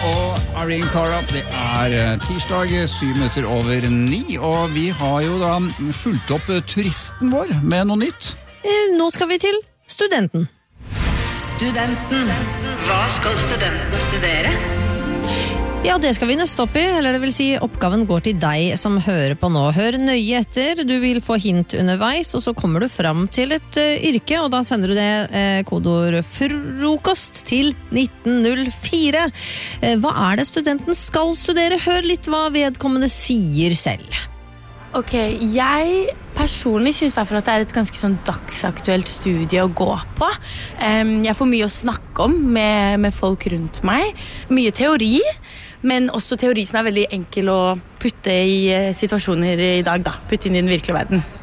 og Irene Cara. Det tirsdag 7:07, og vi har jo da fulgt opp turisten vår med noe nytt. Nå skal vi til studenten. Studenten. Hva skal studentene studere? Ja, det skal vi nøste opp i, eller det vil si oppgaven går til deg som hører på nå. Hør nøye etter, du vil få hint underveis, og så kommer du fram til et yrke, og da sender du det kodord frokost til 1904. Hva det studenten skal studere? Hør litt hva vedkommende sier selv. Ok, jeg personlig synes i hvert fall at det et ganske sånn dagsaktuelt studie å gå på. Jeg får mye å snakke om med folk rundt meg. Mye teori, men også teori som veldig enkel å putte i situasjoner i dag, da. Putte inn i den virkelige verden.